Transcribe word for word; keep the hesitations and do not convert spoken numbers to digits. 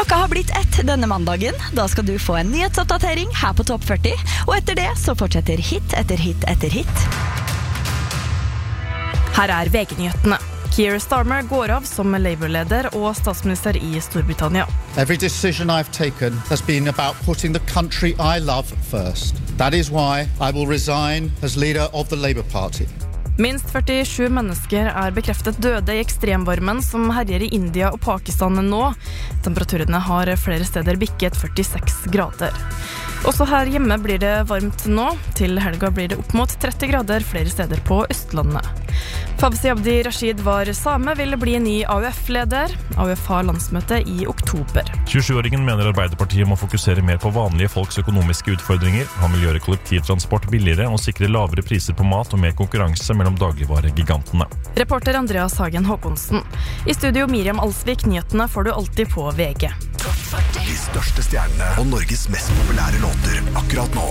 Klokka har blitt ett denne mandagen. Da skal du få en nyhetsoppdatering her på Topp førti, og etter det så fortsetter hit etter hit etter hit. Her er V G-nyhetene. Keir Starmer går av som Labour-leder og statsminister i Storbritannia. Every decision I've taken has been about putting the country I love first. That is why I will resign as leader of the Labour Party. Minst førtisju mennesker er bekreftet døde i ekstremvarmen som herjer i India og Pakistan nå. Temperaturene har flere steder bikket førtiseks grader. Også her hjemme blir det varmt nå. Til helga blir det opp mot tretti grader flere steder på Østlandet. Fawzi Abdi Rashid var same, ville bli ny A U F-leder. A U F har landsmøte i oktober. tjuesjuåringen mener Arbeiderpartiet må fokusere mer på vanlige folks økonomiske utfordringer. Han vil gjøre kollektivtransport billigere og sikre lavere priser på mat og mer konkurranse mellom dagligvaregigantene. Reporter Andreas Hagen Håkonsen. I studio Miriam Alsvik, nyhetene får du alltid på V G. De største stjernene og Norges mest populære låter akkurat nå.